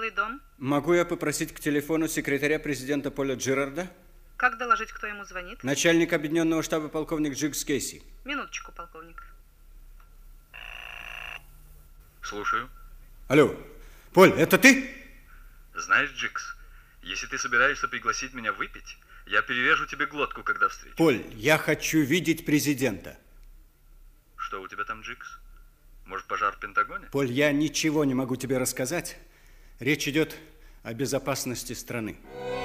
Белый дом. Могу я попросить к телефону секретаря президента Поля Джерарда? Как доложить, кто ему звонит? Начальник объединенного штаба полковник Джигс Кейси. Минуточку, полковник. Слушаю. Алло, Поль, это ты? Знаешь, Джигс, если ты собираешься пригласить меня выпить, я перережу тебе глотку, когда встречу. Поль, я хочу видеть президента. Что у тебя там, Джигс? Может, пожар в Пентагоне? Поль, я ничего не могу тебе рассказать. Речь идет о безопасности страны.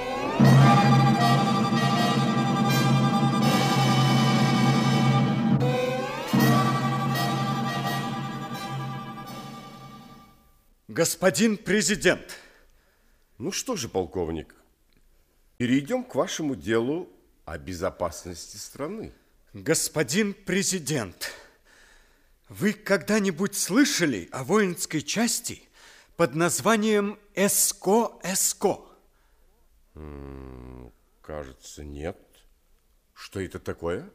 Господин президент. Ну что же, полковник, перейдем к вашему делу о безопасности страны. Господин президент, вы когда-нибудь слышали о воинской части под названием СКО-СКО? Кажется, нет. Что это такое?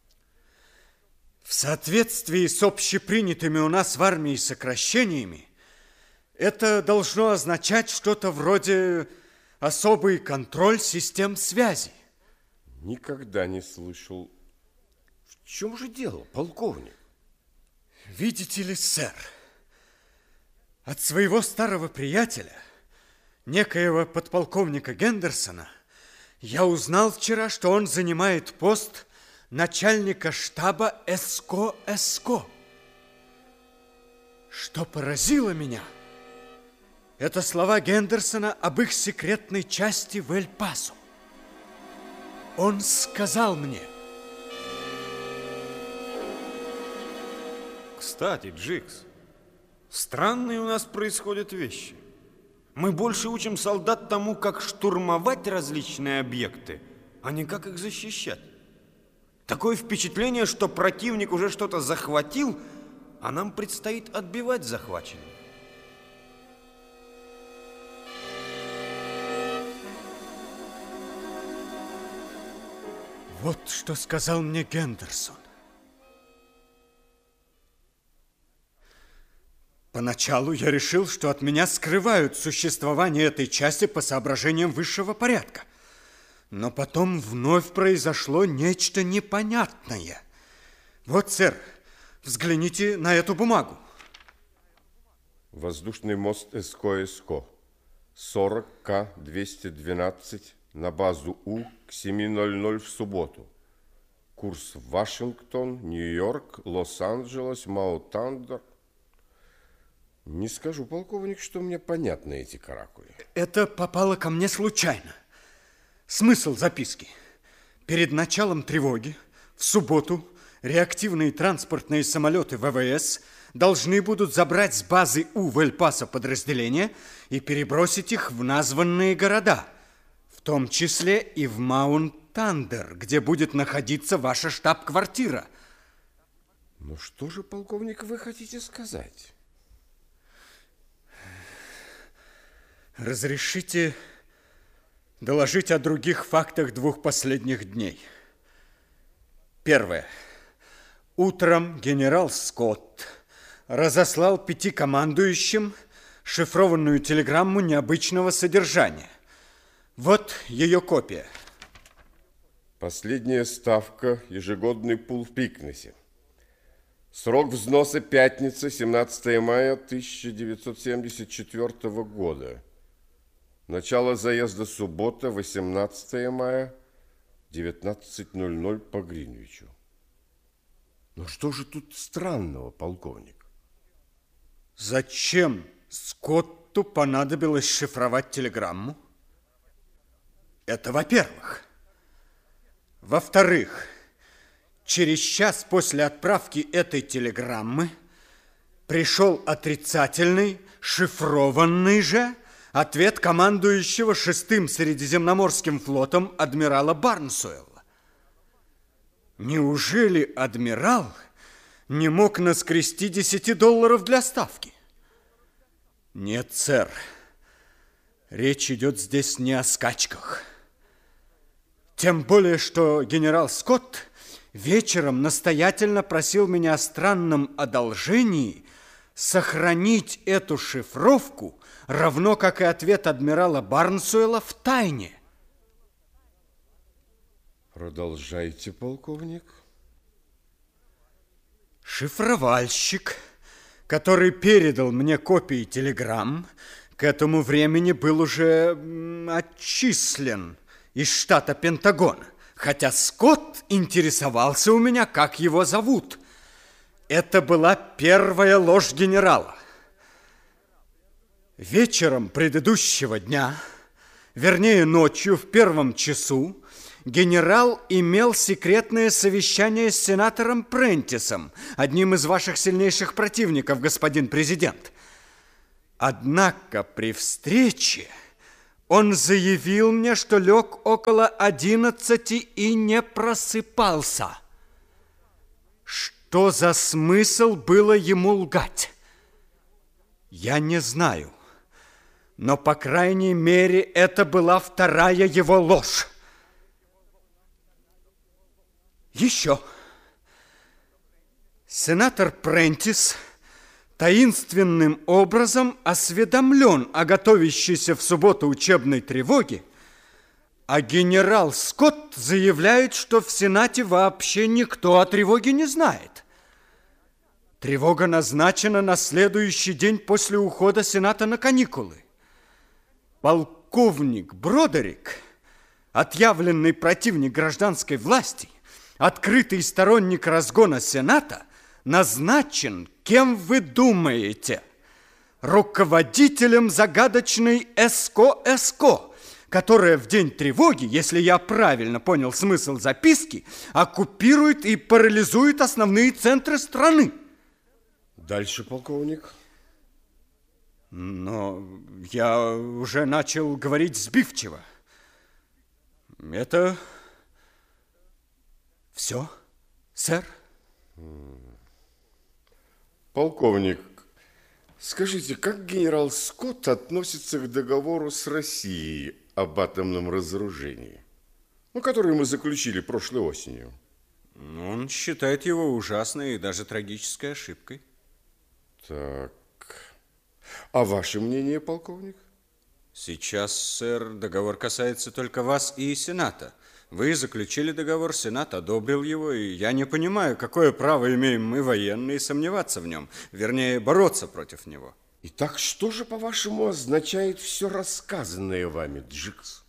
В соответствии с общепринятыми у нас в армии сокращениями, это должно означать что-то вроде особый контроль систем связи. Никогда не слышал. В чем же дело, полковник? Видите ли, сэр, от своего старого приятеля, некоего подполковника Гендерсона, я узнал вчера, что он занимает пост начальника штаба СКО-СКО. Что поразило меня, это слова Гендерсона об их секретной части в Эль-Пасо. Он сказал мне... Кстати, Джигс, странные у нас происходят вещи. Мы больше учим солдат тому, как штурмовать различные объекты, а не как их защищать. Такое впечатление, что противник уже что-то захватил, а нам предстоит отбивать захваченное. Вот что сказал мне Гендерсон. Поначалу я решил, что от меня скрывают существование этой части по соображениям высшего порядка. Но потом вновь произошло нечто непонятное. Вот, сэр, взгляните на эту бумагу. Воздушный мост СКО-СКО. 40К-212 на базу У к 7:00 в субботу. Курс Вашингтон, Нью-Йорк, Лос-Анджелес, Маутандер. Не скажу, полковник, что мне понятны эти каракули. Это попало ко мне случайно. Смысл записки. Перед началом тревоги в субботу реактивные транспортные самолеты ВВС должны будут забрать с базы У в Эль-Пасо подразделения и перебросить их в названные города, в том числе и в Маунт-Тандер, где будет находиться ваша штаб-квартира. Ну что же, полковник, вы хотите сказать? Разрешите доложить о других фактах 2 последних дней. Первое. Утром генерал Скотт разослал 5 командующим шифрованную телеграмму необычного содержания. Вот ее копия. Последняя ставка, ежегодный пул в Пикнесе. Срок взноса пятница, 17 мая 1974 года. Начало заезда суббота, 18 мая, 19:00 по Гринвичу. Но что же тут странного, полковник? Зачем Скотту понадобилось шифровать телеграмму? Это во-первых. Во-вторых, через час после отправки этой телеграммы пришел отрицательный, шифрованный же ответ командующего 6-м Средиземноморским флотом адмирала Барнсуэлла. Неужели адмирал не мог наскрести $10 для ставки? Нет, сэр, речь идет здесь не о скачках. Тем более, что генерал Скотт вечером настоятельно просил меня о странном одолжении сохранить эту шифровку, равно как и ответ адмирала Барнсуэлла, в тайне. Продолжайте, полковник. Шифровальщик, который передал мне копии телеграмм, к этому времени был уже отчислен из штата Пентагона, хотя Скотт интересовался у меня, как его зовут. Это была первая ложь генерала. Вечером предыдущего дня, вернее ночью в 1 часу, генерал имел секретное совещание с сенатором Прентисом, одним из ваших сильнейших противников, господин президент. Однако при встрече он заявил мне, что лег около 11 и не просыпался. Что за смысл было ему лгать? Я не знаю, но, по крайней мере, это была вторая его ложь. Еще. Сенатор Прентис таинственным образом осведомлен о готовящейся в субботу учебной тревоге, а генерал Скотт заявляет, что в Сенате вообще никто о тревоге не знает. Тревога назначена на следующий день после ухода Сената на каникулы. Полковник Бродерик, отъявленный противник гражданской власти, открытый сторонник разгона Сената, назначен, кем вы думаете, руководителем загадочной ЭСКО, которая в день тревоги, если я правильно понял смысл записки, оккупирует и парализует основные центры страны. Дальше, полковник. Но я уже начал говорить сбивчиво. Это все, сэр? Полковник, скажите, как генерал Скотт относится к договору с Россией об атомном разоружении, который мы заключили прошлой осенью? Он считает его ужасной и даже трагической ошибкой. Так. А ваше мнение, полковник? Сейчас, сэр, договор касается только вас и Сената. Вы заключили договор, Сенат одобрил его, и я не понимаю, какое право имеем мы, военные, сомневаться в нем, вернее, бороться против него. Итак, что же, по-вашему, означает все рассказанное вами, Джикс?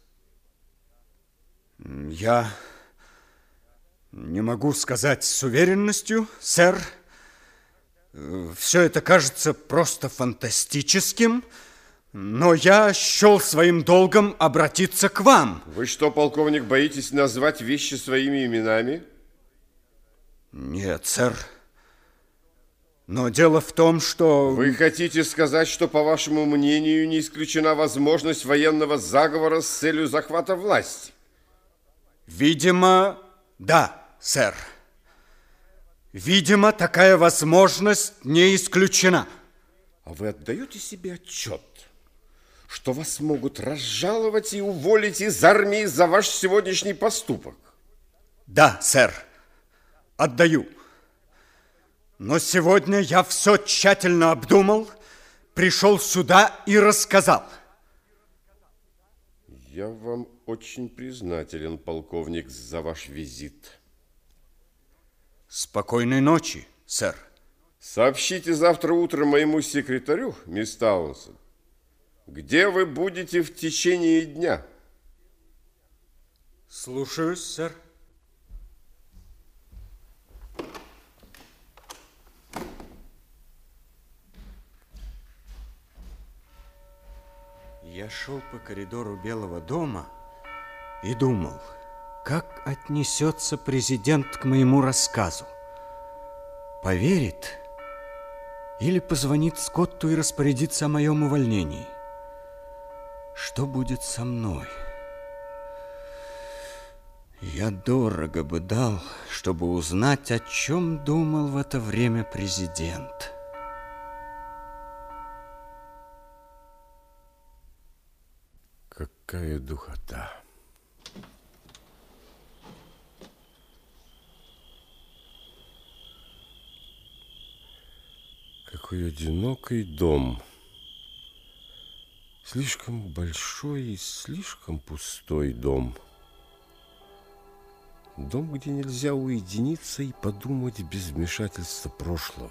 Я не могу сказать с уверенностью, сэр. Все это кажется просто фантастическим, но я счел своим долгом обратиться к вам. Вы что, полковник, боитесь назвать вещи своими именами? Нет, сэр. Но дело в том, что... Вы хотите сказать, что, по вашему мнению, не исключена возможность военного заговора с целью захвата власти? Видимо, да, сэр. Видимо, такая возможность не исключена. А вы отдаете себе отчет, что вас могут разжаловать и уволить из армии за ваш сегодняшний поступок? Да, сэр, отдаю. Но сегодня я все тщательно обдумал, пришел сюда и рассказал. Я вам очень признателен, полковник, за ваш визит. Спокойной ночи, сэр. Сообщите завтра утром моему секретарю, мисс Таунсенд, где вы будете в течение дня. Слушаюсь, сэр. Я шел по коридору Белого дома и думал, как отнесется президент к моему рассказу. Поверит или позвонит Скотту и распорядится о моем увольнении? Что будет со мной? Я дорого бы дал, чтобы узнать, о чем думал в это время президент. Какая духота. Какой одинокий дом. Слишком большой и слишком пустой дом. Дом, где нельзя уединиться и подумать без вмешательства прошлого.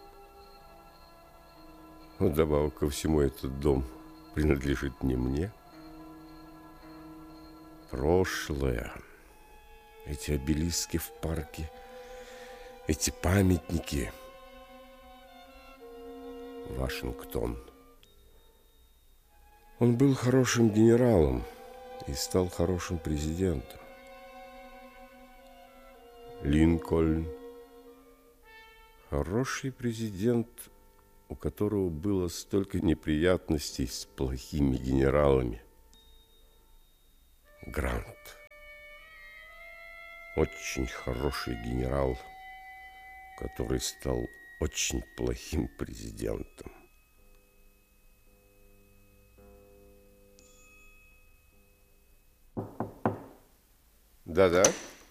Вдобавок ко всему, этот дом принадлежит не мне. Прошлое. Эти обелиски в парке, эти памятники. Вашингтон. Он был хорошим генералом и стал хорошим президентом. Линкольн. Хороший президент, у которого было столько неприятностей с плохими генералами. Грант. Очень хороший генерал, который стал очень плохим президентом. Да-да.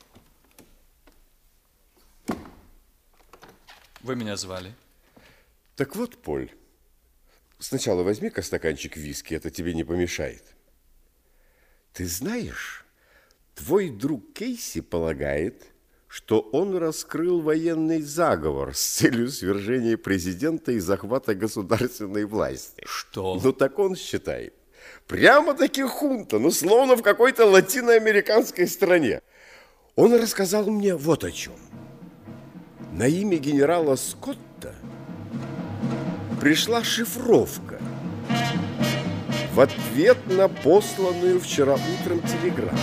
Вы меня звали? Так вот, Поль, сначала возьми-ка стаканчик виски, это тебе не помешает. Ты знаешь, твой друг Кейси полагает, что он раскрыл военный заговор с целью свержения президента и захвата государственной власти. Что? Ну, так он считает. Прямо-таки хунта, ну, словно в какой-то латиноамериканской стране. Он рассказал мне вот о чем. На имя генерала Скотта пришла шифровка в ответ на посланную вчера утром телеграмму.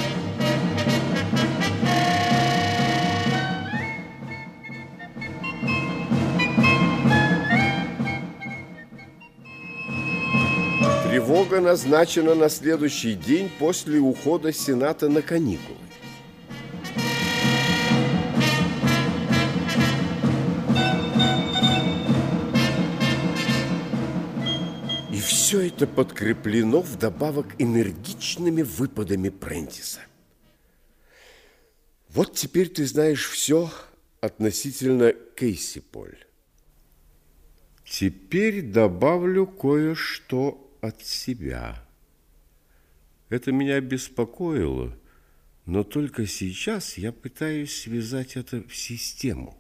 Тревога назначена на следующий день после ухода Сената на каникулы. И все это подкреплено вдобавок энергичными выпадами Прентиса. Вот теперь ты знаешь все относительно Кейси, Поль. Теперь добавлю кое-что от себя. Это меня беспокоило, но только сейчас я пытаюсь связать это в систему.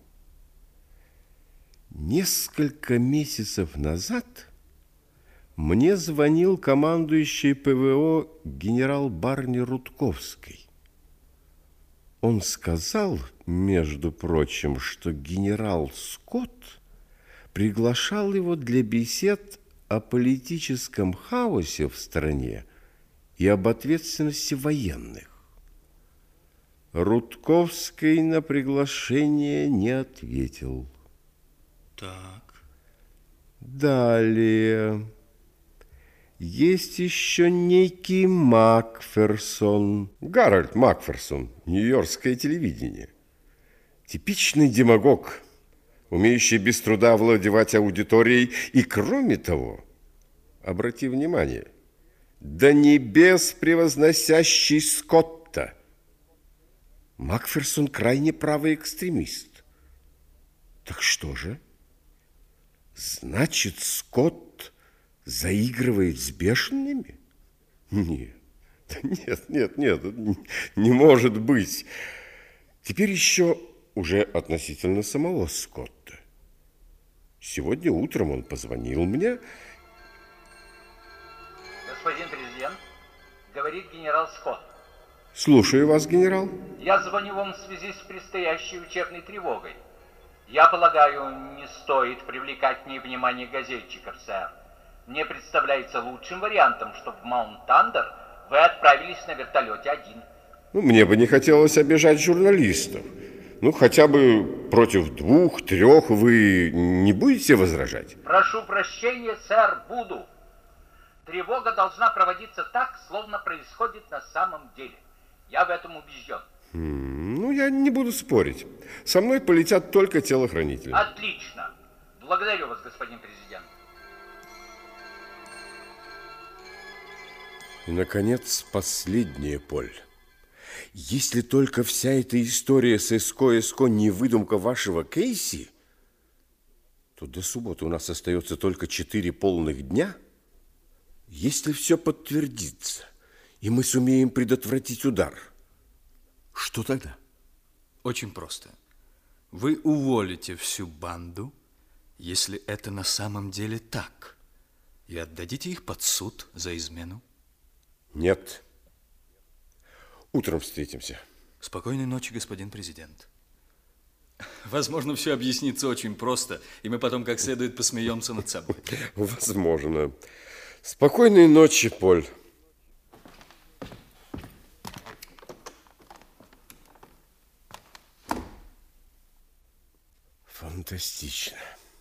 Несколько месяцев назад мне звонил командующий ПВО генерал Барни Рутковский. Он сказал, между прочим, что генерал Скотт приглашал его для бесед о политическом хаосе в стране и об ответственности военных. Рутковский на приглашение не ответил. Так. Далее. Есть еще некий Макферсон. Гарольд Макферсон, нью-йоркское телевидение. Типичный демагог, умеющий без труда овладевать аудиторией. И кроме того, обрати внимание, до небес превозносящий Скотта. Макферсон крайне правый экстремист. Так что же? Значит, Скотт заигрывает с бешеными? Нет, не может быть. Теперь еще уже относительно самого Скотта. Сегодня утром он позвонил мне. Господин президент, говорит генерал Скотт. Слушаю вас, генерал. Я звоню вам в связи с предстоящей учебной тревогой. Я полагаю, не стоит привлекать к ней внимание газетчиков, сэр. Мне представляется лучшим вариантом, чтобы в Маунт-Тандер вы отправились на вертолете один. Ну, мне бы не хотелось обижать журналистов. Ну, хотя бы против 2-3 вы не будете возражать? Прошу прощения, сэр, буду. Тревога должна проводиться так, словно происходит на самом деле. Я в этом убежден. Ну, я не буду спорить. Со мной полетят только телохранители. Отлично. Благодарю вас, господин президент. И, наконец, последнее, Поль. Если только вся эта история с СКО не выдумка вашего Кейси, то до субботы у нас остается только 4 полных дня. Если все подтвердится, и мы сумеем предотвратить удар, что тогда? Очень просто. Вы уволите всю банду, если это на самом деле так, и отдадите их под суд за измену. Нет. Утром встретимся. Спокойной ночи, господин президент. Возможно, все объяснится очень просто, и мы потом как следует посмеемся над собой. Возможно. Спокойной ночи, Поль. Фантастично.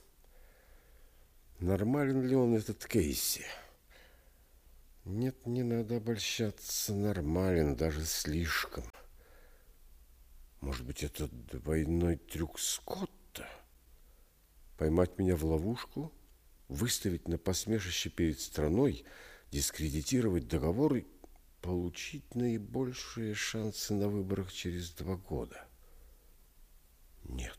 Нормален ли он, этот Кейси? Нет, не надо обольщаться. Нормален, даже слишком. Может быть, это двойной трюк Скотта? Поймать меня в ловушку, выставить на посмешище перед страной, дискредитировать договор и получить наибольшие шансы на выборах через 2 года. Нет.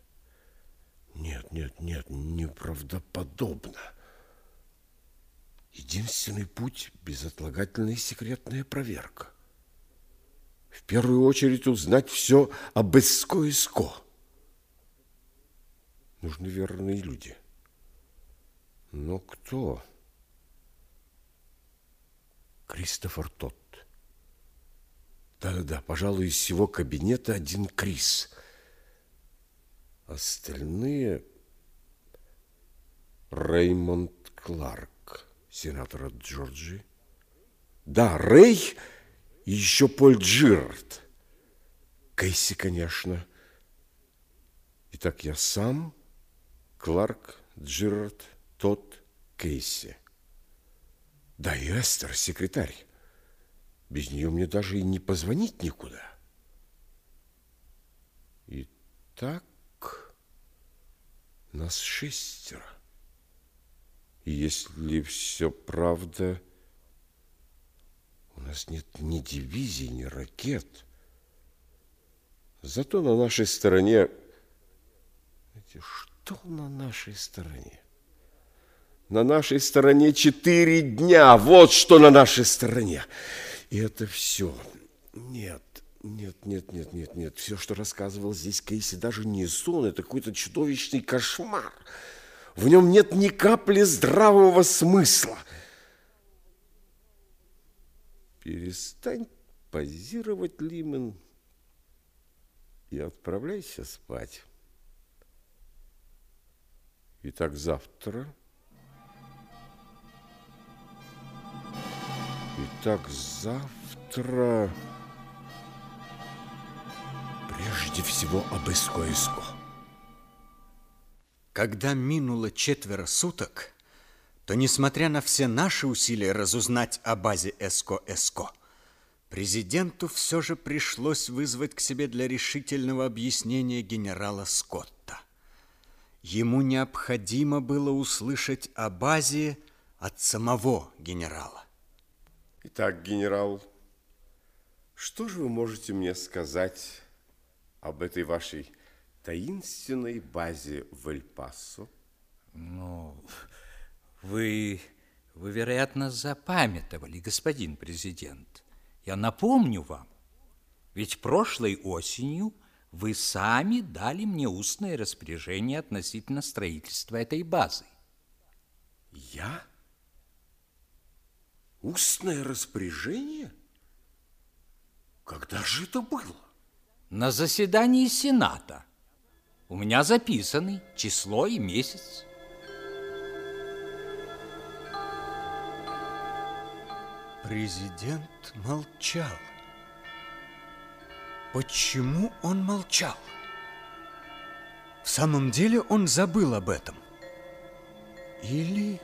Нет, неправдоподобно. Единственный путь – безотлагательная и секретная проверка. В первую очередь узнать все об Эско-Эско. Нужны верные люди. Но кто? Кристофер Тот. Да, пожалуй, из всего кабинета один Крис. Остальные... Реймонд Кларк, сенатор от Джорджии. Да, Рэй и еще Поль Джирард. Кейси, конечно. Итак, я сам, Кларк, Джирард, Тот, Кейси. Да, и Эстер, секретарь. Без нее мне даже и не позвонить никуда. Итак, нас 6. И если все правда, у нас нет ни дивизий, ни ракет. Зато на нашей стороне... Что на нашей стороне? На нашей стороне 4 дня. Вот что на нашей стороне. И это все. Нет. Все, что рассказывал здесь Кейси, даже не сон. Это какой-то чудовищный кошмар. В нем нет ни капли здравого смысла. Перестань позировать, Лимен, и отправляйся спать. Итак, завтра... Прежде всего об Эско-Эско. Когда минуло 4 суток, то, несмотря на все наши усилия разузнать о базе Эско-Эско, президенту все же пришлось вызвать к себе для решительного объяснения генерала Скотта. Ему необходимо было услышать о базе от самого генерала. Итак, генерал, что же вы можете мне сказать об этой вашей таинственной базе в Эль-Пасо? Ну, вы, вероятно, запамятовали, господин президент. Я напомню вам, ведь прошлой осенью вы сами дали мне устное распоряжение относительно строительства этой базы. Я? Устное распоряжение? Когда же это было? На заседании Сената. У меня записаны число и месяц. Президент молчал. Почему он молчал? В самом деле он забыл об этом? Или